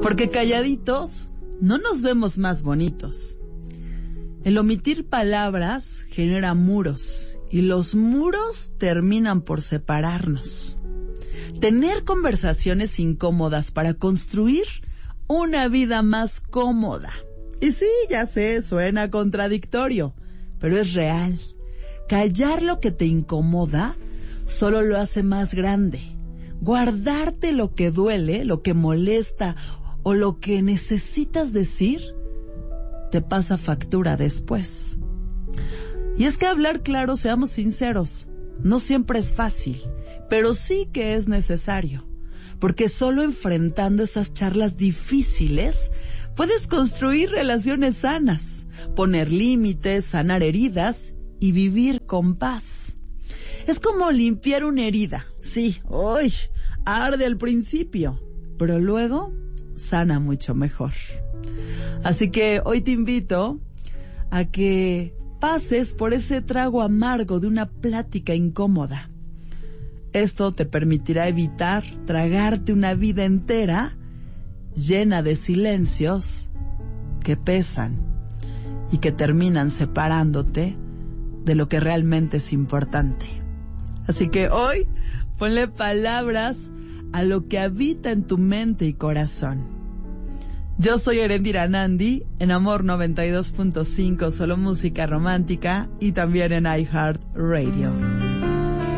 Porque calladitos no nos vemos más bonitos. El omitir palabras genera muros y los muros terminan por separarnos. Tener conversaciones incómodas para construir una vida más cómoda. Y sí, ya sé, suena contradictorio, pero es real. Callar lo que te incomoda solo lo hace más grande. Guardarte lo que duele, lo que molesta o lo que necesitas decir, te pasa factura después. Y es que hablar claro, seamos sinceros, no siempre es fácil, pero sí que es necesario. Porque solo enfrentando esas charlas difíciles puedes construir relaciones sanas, poner límites, sanar heridas y vivir con paz. Es como limpiar una herida. Sí, ¡uy! Arde al principio, pero luego sana mucho mejor. Así que hoy te invito a que pases por ese trago amargo de una plática incómoda. Esto te permitirá evitar tragarte una vida entera llena de silencios que pesan y que terminan separándote de lo que realmente es importante. Así que hoy ponle palabras a lo que habita en tu mente y corazón. Yo soy Erendira Nandi, en Amor 92.5, solo música romántica y también en iHeart Radio.